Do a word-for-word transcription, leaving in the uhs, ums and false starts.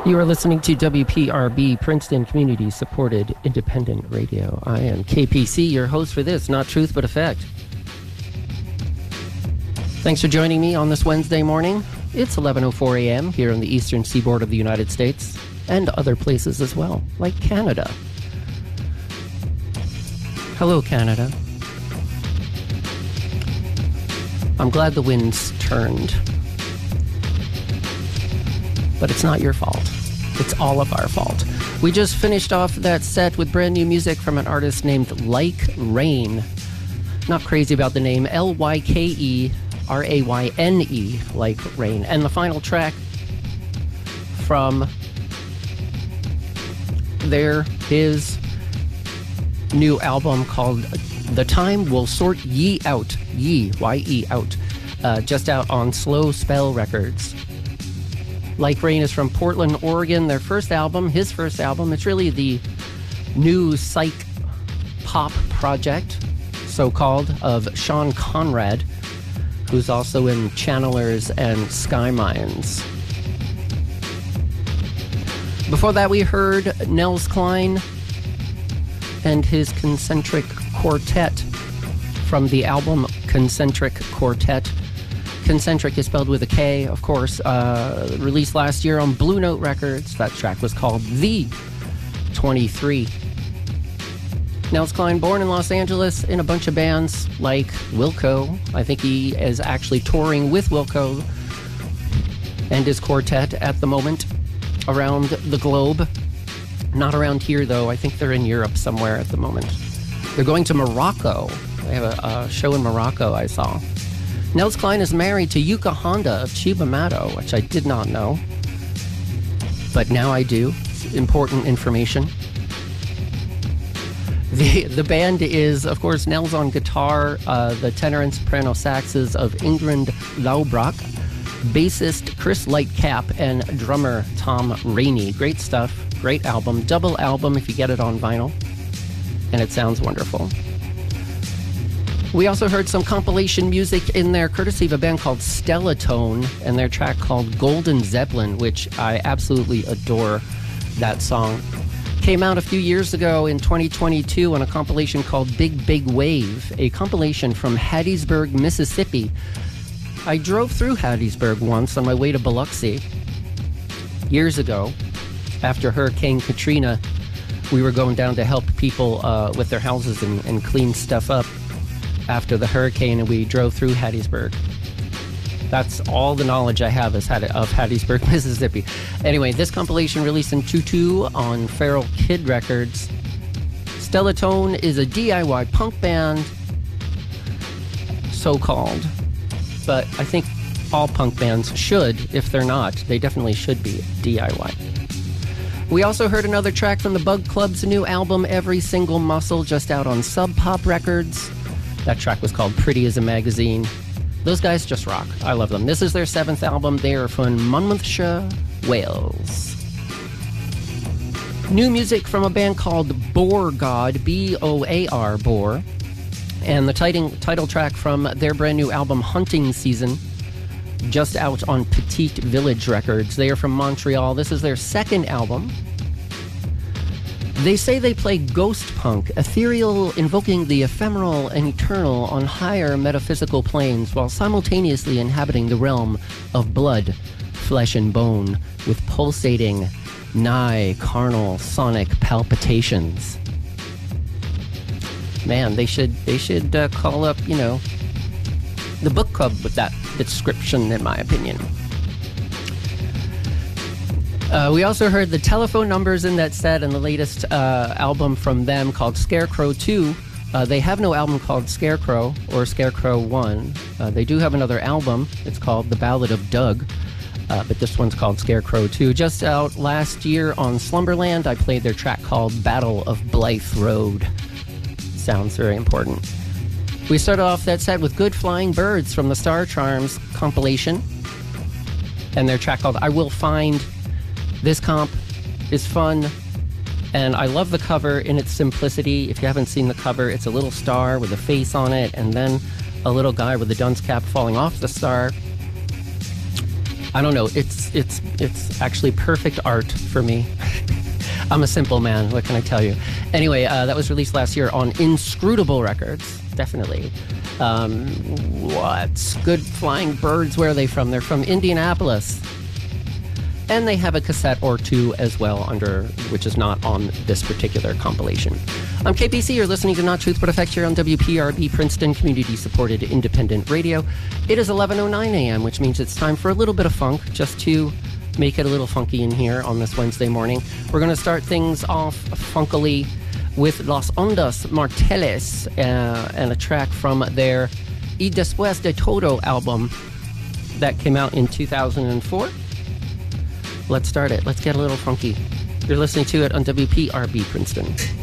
You are listening to W P R B, Princeton Community Supported Independent Radio. I am K P C, your host for this, Not Truth But Effect. Thanks for joining me on this Wednesday morning. It's eleven oh four a.m. here on the eastern seaboard of the United States and other places as well, like Canada. Hello, Canada. I'm glad the wind's turned. But it's not your fault. It's all of our fault. We just finished off that set with brand new music from an artist named Like Rain. Not crazy about the name. L Y K E R A Y N E, Like Rain. And the final track from their, his new album called The Time Will Sort Ye Out. Ye, Y E, out. Uh, just out on Slow Spell Records. Like Rain is from Portland, Oregon. Their first album, his first album, it's really the new psych pop project, so-called, of Sean Conrad, who's also in Channelers and Sky Mines. Before that, we heard Nels Cline and his Concentric Quartet from the album Concentric Quartet. Concentric is spelled with a K, of course, uh, released last year on Blue Note Records. That track was called The twenty-three. Nels Cline, born in Los Angeles in a bunch of bands like Wilco. I think he is actually touring with Wilco and his quartet at the moment around the globe. Not around here, though. I think they're in Europe somewhere at the moment. They're going to Morocco. They have a, a show in Morocco, I saw. Nels Cline is married to Yuka Honda of Chiba Mato, which I did not know. But now I do. It's important information. The the band is, of course, Nels on guitar, uh, the tenor and soprano saxes of Ingrid Laubrock, bassist Chris Lightcap, and drummer Tom Rainey. Great stuff. Great album. Double album if you get it on vinyl. And it sounds wonderful. We also heard some compilation music in there, courtesy of a band called Stellatone, and their track called Golden Zeppelin, which I absolutely adore that song. Came out a few years ago in twenty twenty-two on a compilation called Big Big Wave, a compilation from Hattiesburg, Mississippi. I drove through Hattiesburg once on my way to Biloxi years ago. After Hurricane Katrina, we were going down to help people uh, with their houses and, and clean stuff up after the hurricane, and we drove through Hattiesburg. That's all the knowledge I have is of Hattiesburg, Mississippi. Anyway, this compilation released in two-two on Feral Kid Records. Stellatone is a D I Y punk band, so-called, but I think all punk bands should. If they're not, they definitely should be D I Y. We also heard another track from the Bug Club's new album, Every Single Muscle, just out on Sub Pop Records. That track was called Pretty as a Magazine. Those guys just rock. I love them. This is their seventh album. They are from Monmouthshire, Wales. New music from a band called Boar God, B O A R, Boar. And the title, title track from their brand new album, Hunting Season, just out on Petite Village Records. They are from Montreal. This is their second album. They say they play ghost punk, ethereal, invoking the ephemeral and eternal on higher metaphysical planes, while simultaneously inhabiting the realm of blood, flesh, and bone, with pulsating, nigh carnal sonic palpitations. Man, they should they should uh, call up, you know, the book club with that description, in my opinion. Uh, we also heard the Telephone Numbers in that set and the latest uh, album from them called Scarecrow two. Uh, they have no album called Scarecrow or Scarecrow one. Uh, they do have another album. It's called The Ballad of Doug. Uh, but this one's called Scarecrow two. Just out last year on Slumberland, I played their track called Battle of Blythe Road. Sounds very important. We started off that set with Good Flying Birds from the Star Charms compilation. And their track called I Will Find. This comp is fun, and I love the cover in its simplicity. If you haven't seen the cover, it's a little star with a face on it, and then a little guy with a dunce cap falling off the star. I don't know. It's it's it's actually perfect art for me. I'm a simple man. What can I tell you? Anyway, uh, that was released last year on Inscrutable Records. Definitely. Um, what? Good Flying Birds. Where are they from? They're from Indianapolis. And they have a cassette or two as well, under which is not on this particular compilation. I'm K P C. You're listening to Not Truth But Effect here on W P R B Princeton, community-supported independent radio. It is eleven oh nine a.m., which means it's time for a little bit of funk, just to make it a little funky in here on this Wednesday morning. We're going to start things off funkily with Las Ondas Marteles uh, and a track from their Y Después de Todo album that came out in two thousand four. Let's start it. Let's get a little funky. You're listening to it on W P R B Princeton.